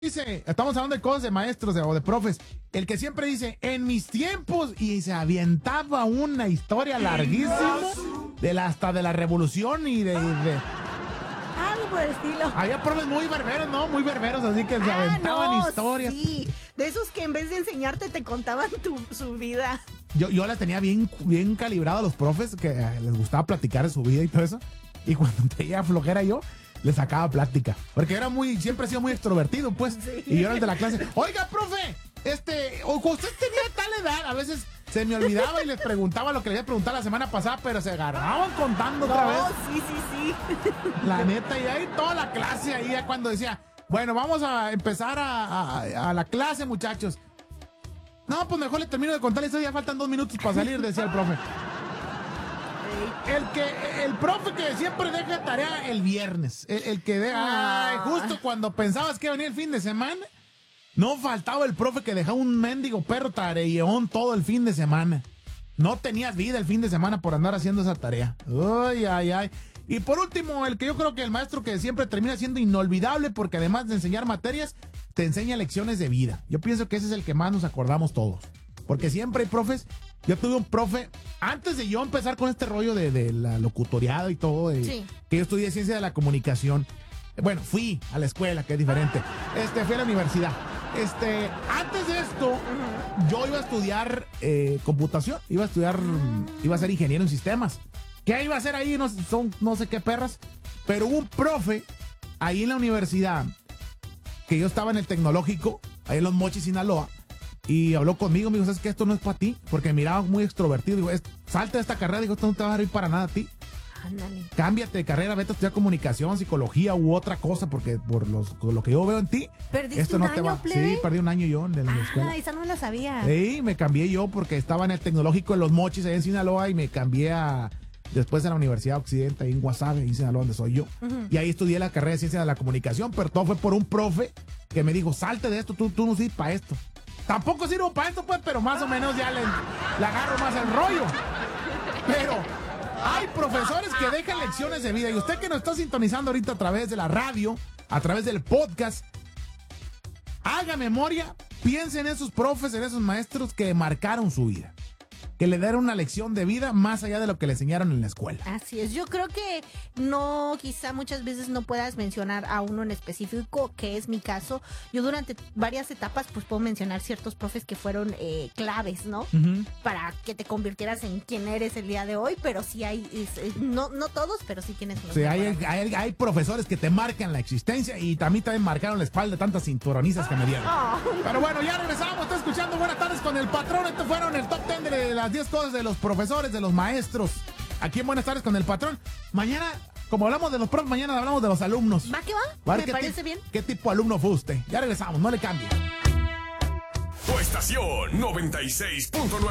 Dice, estamos hablando de cosas de maestros o de profes, el que siempre dice, en mis tiempos, y se avientaba una historia larguísima hasta de la revolución y de algo por el estilo. Había profes muy berberos, ¿no? Muy berberos, así que se aventaban historias. Sí, de esos que en vez de enseñarte te contaban su vida. Yo las tenía bien calibrado a los profes que les gustaba platicar de su vida y todo eso. Y cuando tenía flojera yo, le sacaba plática. Porque siempre he sido muy extrovertido, pues. Sí. Y yo era el de la clase. Oiga, profe, usted tenía tal edad. A veces se me olvidaba y les preguntaba lo que les había preguntado la semana pasada, pero se agarraban contando otra vez. Sí. La neta, y ahí toda la clase, ahí ya cuando decía, bueno, vamos a empezar a la clase, muchachos. No, pues mejor le termino de contar eso, ya faltan 2 minutos para salir, decía el profe. El profe que siempre deja tarea el viernes. El que deja, justo cuando pensabas que venía el fin de semana, no faltaba el profe que dejaba un mendigo perro tareón todo el fin de semana. No tenías vida el fin de semana por andar haciendo esa tarea. Ay. Y por último, el que yo creo que el maestro que siempre termina siendo inolvidable porque además de enseñar materias, te enseña lecciones de vida. Yo pienso que ese es el que más nos acordamos todos. Porque siempre hay profes. Yo tuve un profe, antes de yo empezar con este rollo de la locutoriada y todo, que yo estudié ciencia de la comunicación. Bueno, fui a la escuela, que es diferente. Fui a la universidad. Antes de esto, yo iba a estudiar computación. Iba a ser ingeniero en sistemas. ¿Qué iba a hacer ahí? No sé qué perras. Pero hubo un profe ahí en la universidad, que yo estaba en el tecnológico, ahí en Los Mochis, Sinaloa. Y habló conmigo, me dijo, ¿sabes qué? Esto no es para ti, porque me miraba muy extrovertido. Digo, salte de esta carrera, digo, esto no te va a servir para nada a ti. Ándale. Cámbiate de carrera, vete a estudiar comunicación, psicología u otra cosa, porque por lo que yo veo en ti, esto no te va. Sí, perdí un año yo en la escuela. Esa no la sabía. Sí, me cambié yo porque estaba en el tecnológico de Los Mochis, ahí en Sinaloa, y me cambié después a la Universidad Occidente, ahí en Guasave, en Sinaloa, donde soy yo. Y ahí estudié la carrera de ciencia de la comunicación, pero todo fue por un profe que me dijo, salte de esto, tú no sirves para esto. Tampoco sirvo para esto, pues, pero más o menos ya le agarro más el rollo. Pero hay profesores que dejan lecciones de vida. Y usted que nos está sintonizando ahorita a través de la radio, a través del podcast, haga memoria, piense en esos profes, en esos maestros que marcaron su vida, que le dieron una lección de vida más allá de lo que le enseñaron en la escuela. Así es, yo creo que quizá muchas veces no puedas mencionar a uno en específico, que es mi caso. Yo durante varias etapas pues puedo mencionar ciertos profes que fueron claves, ¿no? Para que te convirtieras en quien eres el día de hoy, pero sí hay, no todos, pero sí tienes. Sí, hay profesores que te marcan la existencia y también marcaron la espalda de tantas cinturonizas que me dieron. Pero bueno, ya regresamos, está escuchando Buenas Tardes con el Patrón. Estos fueron el top 10 de las 10 cosas de los profesores, de los maestros. Aquí en Buenas Tardes con el Patrón. Mañana, como hablamos de los profes, mañana hablamos de los alumnos. ¿Va que va? Me parece bien. ¿Qué tipo de alumno fue usted? Ya regresamos, no le cambie. Tu estación 96.9.